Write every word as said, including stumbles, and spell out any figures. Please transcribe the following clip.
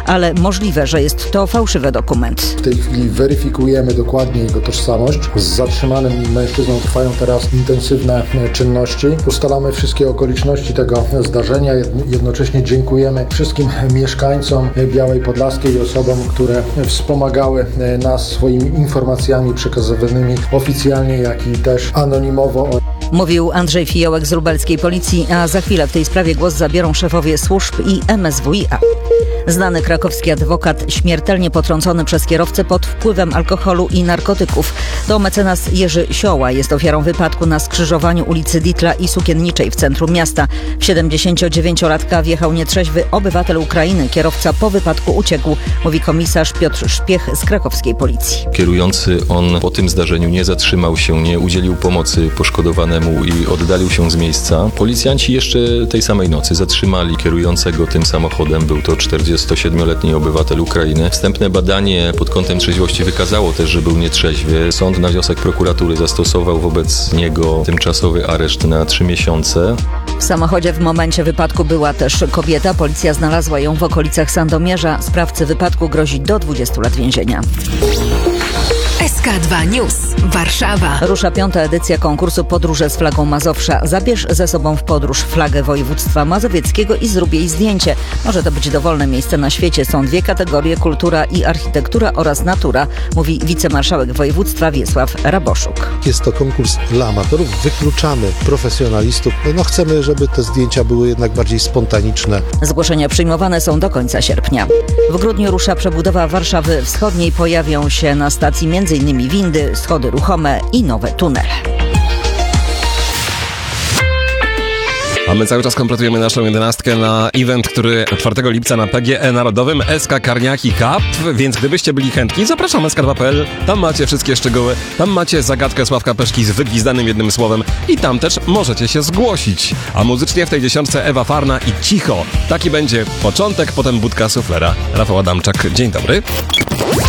ale możliwe, że jest to fałszywy dokument. W tej chwili weryfikujemy dokładnie jego tożsamość. Z zatrzymanym mężczyzną trwają teraz intensywne czynności. Ustalamy wszystkie okoliczności tego zdarzenia. Jednocześnie dziękujemy wszystkim mieszkańcom Białej Podlaskiej i osobom, które wspomagały nas swoimi informacjami przekazywanymi oficjalnie, jak i też anonimowo. Mówił Andrzej Fiołek z lubelskiej policji, a za chwilę w tej sprawie głos zabiorą szefowie służb i M S W i A. Znany krakowski adwokat śmiertelnie potrącony przez kierowcę pod wpływem alkoholu i narkotyków. To mecenas Jerzy Sioła jest ofiarą wypadku na skrzyżowaniu ulicy Ditla i Sukienniczej w centrum miasta. W siedemdziesięciodziewięciolatka wjechał nietrzeźwy obywatel Ukrainy. Kierowca po wypadku uciekł, mówi komisarz Piotr Szpiech z krakowskiej policji. Kierujący on po tym zdarzeniu nie zatrzymał się, nie udzielił pomocy poszkodowanemu i oddalił się z miejsca. Policjanci jeszcze tej samej nocy zatrzymali kierującego tym samochodem. Był to czterdziestosiedmioletni obywatel Ukrainy. Wstępne badanie pod kątem trzeźwości wykazało też, że był nietrzeźwy. Sąd na wniosek prokuratury zastosował wobec niego tymczasowy areszt na trzy miesiące. W samochodzie w momencie wypadku była też kobieta. Policja znalazła ją w okolicach Sandomierza. Sprawcy wypadku grozi do dwudziestu lat więzienia. S K dwa News. Warszawa. Rusza piąta edycja konkursu Podróże z flagą Mazowsza. Zabierz ze sobą w podróż flagę województwa mazowieckiego i zrób jej zdjęcie. Może to być dowolne miejsce na świecie. Są dwie kategorie: kultura i architektura oraz natura, mówi wicemarszałek województwa Wiesław Raboszuk. Jest to konkurs dla amatorów. Wykluczamy profesjonalistów. No chcemy, żeby te zdjęcia były jednak bardziej spontaniczne. Zgłoszenia przyjmowane są do końca sierpnia. W grudniu rusza przebudowa Warszawy Wschodniej. Pojawią się na stacji między innymi windy, schody ruchome i nowe tunele. A my cały czas kompletujemy naszą jedenastkę na event, który czwartego lipca na P G E Narodowym S K Karniaki Cup, więc gdybyście byli chętni, zapraszam S K dwa kropka p l, tam macie wszystkie szczegóły, tam macie zagadkę Sławka Peszki z wygwizdanym jednym słowem i tam też możecie się zgłosić. A muzycznie w tej dziesiątce Ewa Farna i Cicho. Taki będzie początek, potem budka suflera. Rafał Adamczak, dzień dobry.